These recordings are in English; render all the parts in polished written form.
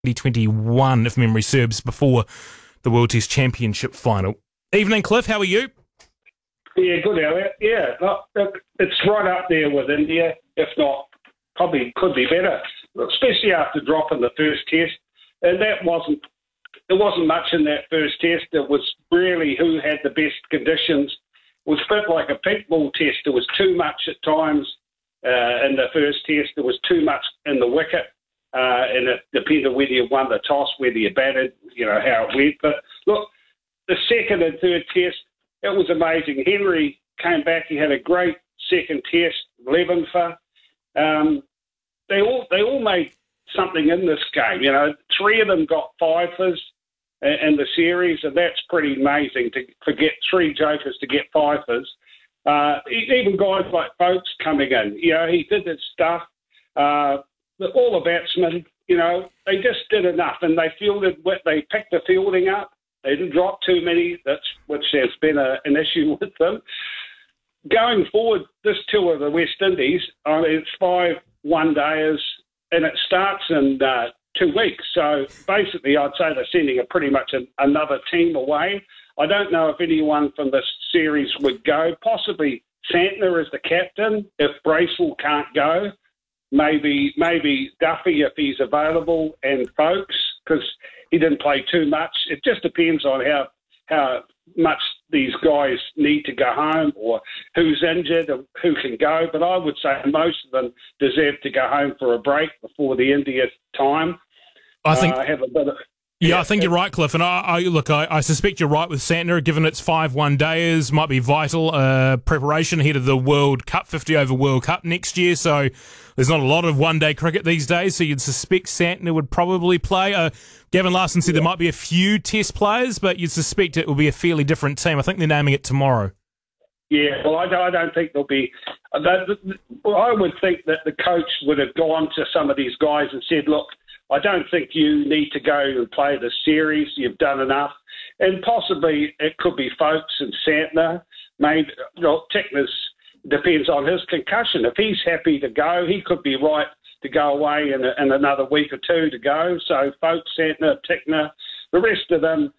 2021, if memory serves, before the World Test Championship final. Evening, Cliff. How are you? Yeah, good, Elliot. Yeah, look, it's right up there with India, if not, probably could be better, especially after dropping the first test. And there wasn't much in that first test. It was really who had the best conditions. It was a bit like a pink ball test. There was too much at times in the first test. There was too much in the wicket. And it depended whether you won the toss, whether you batted, how it went. But look, the second and third test, it was amazing. Henry came back. He had a great second test, 11 for. They all made something in this game. Three of them got fifers in the series, and that's pretty amazing to get three jokers to get fifers. Even guys like Folks coming in, he did his stuff. All the batsmen, they just did enough, and they picked the fielding up. They didn't drop too many, which has been an issue with them. Going forward, this tour of the West Indies, it's 5 one-dayers, and it starts in 2 weeks. So basically, I'd say they're sending pretty much another team away. I don't know if anyone from this series would go. Possibly Santner as the captain if Bracewell can't go. Maybe Duffy if he's available, and Folks because he didn't play too much. It just depends on how much these guys need to go home or who's injured or who can go. But I would say most of them deserve to go home for a break before the India time. I think have a bit of. Yeah, I think you're right, Cliff. And I suspect you're right with Santner, given it's 5 one-dayers, might be vital preparation ahead of the World Cup, 50 over World Cup next year. So there's not a lot of one-day cricket these days, so you'd suspect Santner would probably play. Gavin Larson said there might be a few test players, but you'd suspect it will be a fairly different team. I think they're naming it tomorrow. Yeah, well, I don't think there'll be. I would think that the coach would have gone to some of these guys and said, look, I don't think you need to go and play the series. You've done enough. And possibly it could be Folks and Santner. Maybe Tickner's depends on his concussion. If he's happy to go, he could be right to go away in another week or two to go. So Folks, Santner, Tickner, the rest of them,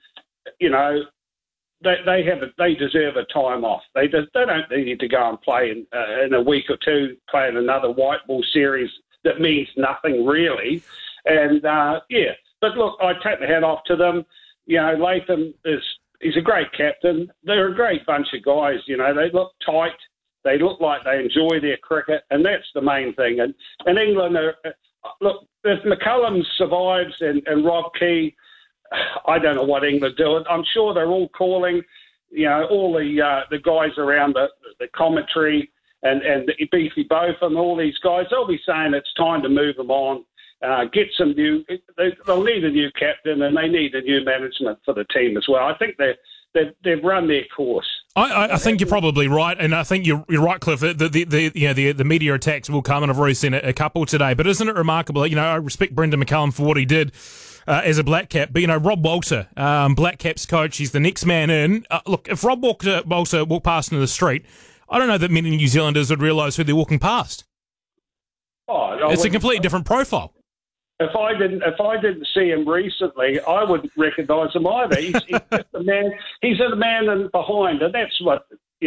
they deserve a time off. They don't need to go and play in a week or two, play in another white ball series that means nothing really. And, but look, I take the hat off to them. Latham he's a great captain. They're a great bunch of guys. They look tight. They look like they enjoy their cricket, and that's the main thing. And England, look, if McCullum survives and Rob Key, I don't know what England do. I'm sure they're all calling, all the guys around the commentary and Beefy Botham, all these guys, they'll be saying it's time to move them on. Get some new. They'll need a new captain, and they need a new management for the team as well. I think they've run their course. I think you're probably right, and I think you're right, Cliff. The media attacks will come, and I've already seen a couple today. But isn't it remarkable? I respect Brendan McCullum for what he did as a Black Cap, but Rob Walter, Black Cap's coach, he's the next man in. Look, if Rob Walter walked past in the street, I don't know that many New Zealanders would realise who they're walking past. It's a completely different profile. If I didn't see him recently, I wouldn't recognise him either. He's just a man. He's a man in behind, and that's what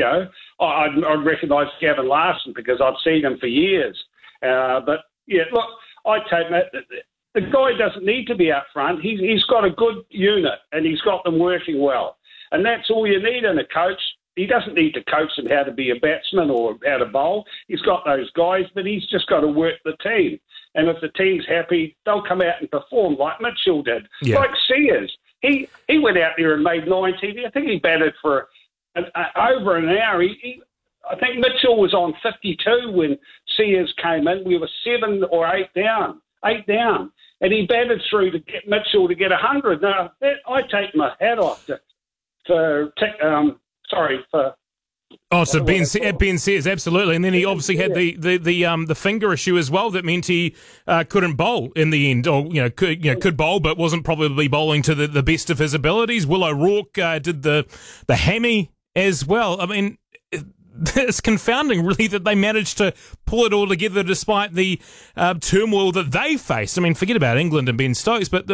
I'd recognise Gavin Larson because I've seen him for years. But look, I take that. The guy doesn't need to be up front. He's got a good unit, and he's got them working well, and that's all you need in a coach. He doesn't need to coach them how to be a batsman or how to bowl. He's got those guys, but he's just got to work the team. And if the team's happy, they'll come out and perform like Mitchell did. Yeah. Like Sears. He went out there and made 90. I think he batted for over an hour. I think Mitchell was on 52 when Sears came in. We were 7 or 8 down. And he batted through to get Mitchell to get 100. Now, I take my hat off for so Ben Sears, absolutely, and then he obviously had the finger issue as well that meant he couldn't bowl in the end, or could bowl but wasn't probably bowling to the best of his abilities. Will O'Rourke did the hammy as well. I mean, it's confounding, really, that they managed to pull it all together despite the turmoil that they faced. I mean, forget about England and Ben Stokes, but